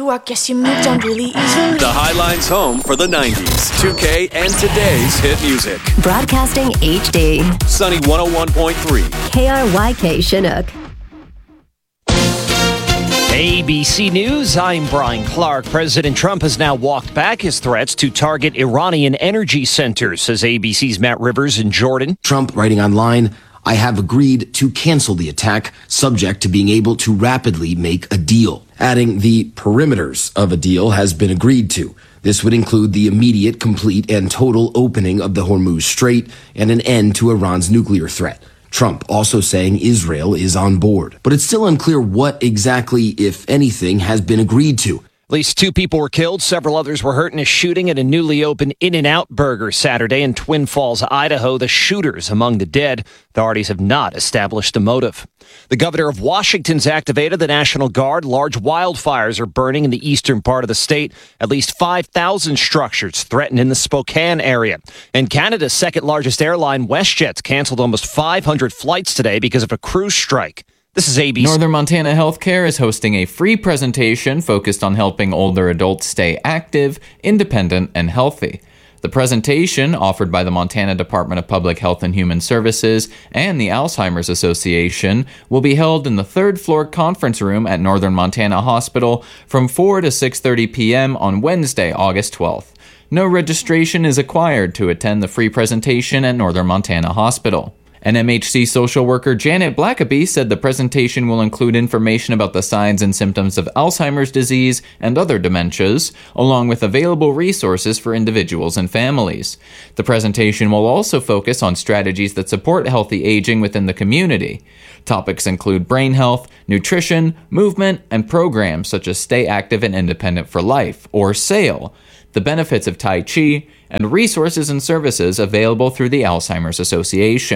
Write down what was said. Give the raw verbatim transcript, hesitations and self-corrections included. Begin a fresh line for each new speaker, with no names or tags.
you, I guess you moved on really easily.
The Highline's home for the nineties, two K, and today's hit music.
Broadcasting H D.
Sunny one oh one point three.
K R Y K Chinook.
A B C News, I'm Brian Clark. President Trump has now walked back his threats to target Iranian energy centers, says A B C's Matt Rivers in Jordan.
Trump writing online, I have agreed to cancel the attack, subject to being able to rapidly make a deal. Adding the perimeters of a deal has been agreed to. This would include the immediate, complete, and total opening of the Hormuz Strait and an end to Iran's nuclear threat. Trump also saying Israel is on board. But it's still unclear what exactly, if anything, has been agreed to.
At least two people were killed. Several others were hurt in a shooting at a newly opened In-N-Out Burger Saturday in Twin Falls, Idaho. The shooters among the dead. Authorities have not established a motive. The governor of Washington's activated the National Guard. Large wildfires are burning in the eastern part of the state. At least five thousand structures threatened in the Spokane area. And Canada's second largest airline, WestJet's canceled almost five hundred flights today because of a crew strike. This is A B C.
Northern Montana Healthcare is hosting a free presentation focused on helping older adults stay active, independent, and healthy. The presentation, offered by the Montana Department of Public Health and Human Services and the Alzheimer's Association, will be held in the third floor conference room at Northern Montana Hospital from four to six thirty p.m. on Wednesday, August twelfth. No registration is acquired to attend the free presentation at Northern Montana Hospital. N M H C social worker Janet Blackaby said the presentation will include information about the signs and symptoms of Alzheimer's disease and other dementias, along with available resources for individuals and families. The presentation will also focus on strategies that support healthy aging within the community. Topics include brain health, nutrition, movement, and programs such as Stay Active and Independent for Life, or SAIL, the benefits of Tai Chi, and resources and services available through the Alzheimer's Association.